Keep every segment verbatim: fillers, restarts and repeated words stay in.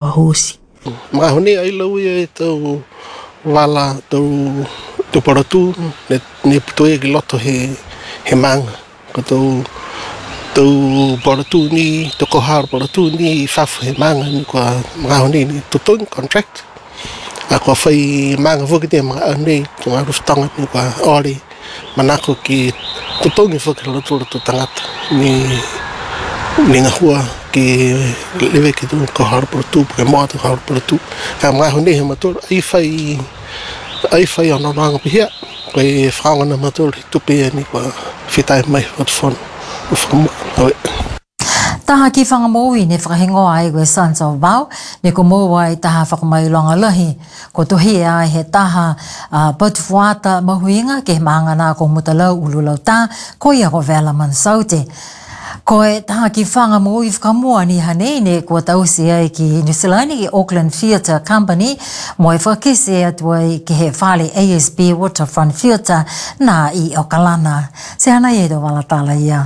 hosi. Ma honi ai lau e tau wala tau tau paratu ne ne pitoe ki loto he he manga ko tau tau paratu ni tau kohar paratu ni fafu he manga ni ko ma honi ni tutun contract ako fai manga foki te ma nei tunga rustanga ni ko ori manako ki tutun foki loto loto tangata ni ni ngahua ki lewe ki tu kohar paratu ke mo tu kohar paratu ka ma honi he matur ai fai ai fai ona nanga pia ko e franga na matur tupe ni ko fitai mai wat fon ufam oi taha ki whanga moui ne whakahingo ai koe Sons of Vau, ne ko mou ai taha whakamai longa lahi, ko tohi ai he taha uh, patufuata mahuinga ke he maangana ko mutalau ululau tā, ko ia ko vela mansaute. Ko e taha ki whanga moui whakamua ni hanei ne ko tausi ai ki New Zealand ki Auckland Theatre Company, mo e whakese atu ai ki he whale A S B Waterfront Theatre na i Okalana. Se ana i edo wala tala ia.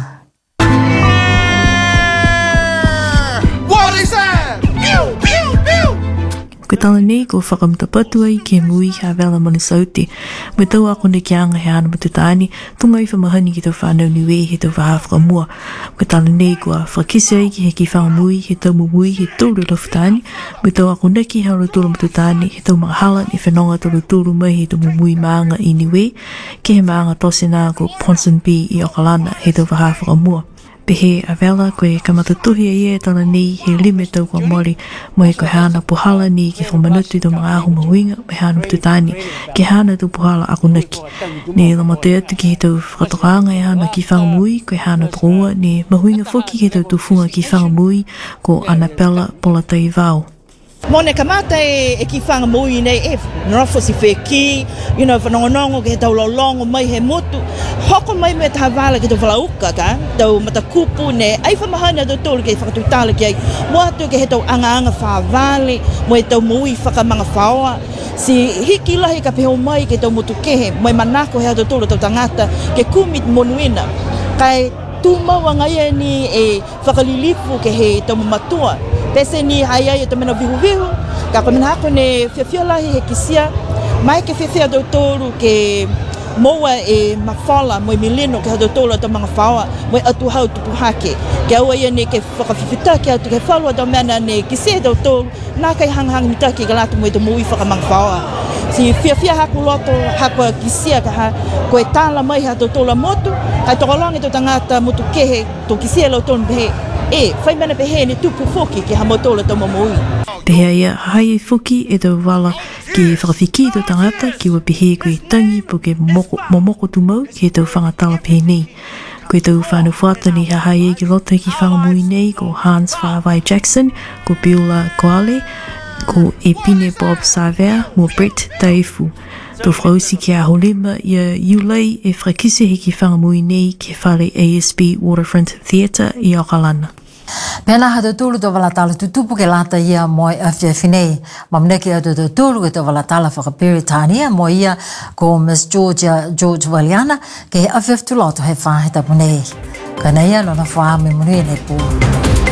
Ko tala nei ko whakamtapatu ai ke mui ha vela manasauti. Me tau ako ne ki anga he ana matutani, tunga i whamahani ki tau whanau niwe he tau whahawhaka mua. Ko tala nei ko a whakise ai ki he ki whamui he tau mumui he tūru lafutani. Me tau ako neki haura tūru matutani he tau mga hala ni whanonga tūru tūru mai he tau mumui maanga i niwe. Ke he maanga tosina ko Ponson B i Okalana he tau whahawhaka mua. Pehe a vela koe kamatatuhi a ie tala nei he lime tau kua mori mo e koe hana puhala ni ki whamanutu tau mga ahu mahuinga me hana matutani ke hana tau puhala ako naki. Ne lama te atu ki he tau whakatokaanga e hana ki whangamui koe hana trua ne mahuinga whoki he tau tufunga ki whangamui ko Anapela Polatai Vau. Mone kamata e, e ki whanga mui nei e nrofo si wheki, you know, whanongonongo ke he tau laulongo mai he motu. Hoko mai me taha wala ke tau whalauka ka, tau matakupu ne, ai whamahana tau tōru ke whakatutala ki ai, mo atu ke he tau anga-anga whawale, mo e tau mui whakamanga whaoa. Si hiki lahi ka peho mai ke tau motu kehe, mo e manako he tau tōru tau tangata, ke kumit monuina. Kai tū maua ngai ni e whakalilifu ke he tau mamatua. Pese ni hai ai te mena vihu vihu, ka ko mena hako ne whiawhia lahi he kisia, mai ke whiawhia tau tōru ke moa e mawhala mo e mileno ke hado tōru tau mga whaoa, mo e atu hau tupu hake. Ke aua ia ne ke whakawhiwhita ke atu ke whalua tau mena ne kisia tau tōru, nā kai hanghang mitaki ka latu mo e tau mui whakamanga whaoa. Si whiawhia haku loto hako kisia ka ha, ko e tāla mai hado tōru motu, kai tokolongi tau tangata motu kehe, tau kisia lau tōru behe, e, whai mana pehe ne tupu whoki ke hamotola tau mamui. Pehea ia hai whoki e tau wala ki whakawhiki tau tangata ki wa pehe koe tangi po ke momoko tu mau ki tau whangatala pehe nei. Koe tau whanu whata ni ha hai e ki loto ki whangamui nei ko Hans Whawai Jackson, ko Beulah Koale, ko e Pine Bob Savea, mo Brett Daifu. Tau whausi ki a holema ia iulei e whakise he ki whangamui nei ki whare A S B Waterfront Theatre i Okalana. Pena hata tūru tō wala tala tutupu ke lata ia moi awhia whinei. Mamneki atu tō tūru e tō wala tala whakaperitania mo ia ko Miss Georgia George Waliana ke he awhia wtuloto he whāheta punei. Ka nei anō na whāme munui nei pū.